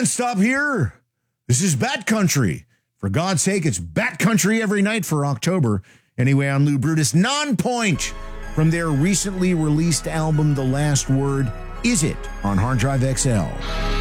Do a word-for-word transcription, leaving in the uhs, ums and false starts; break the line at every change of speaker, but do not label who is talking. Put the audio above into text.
can't stop here. This is Bat Country. For God's sake, it's Bat Country every night for October. Anyway, I'm Lou Brutus. Non-Point from their recently released album, The Last Word. Is It? On Hard Drive X L.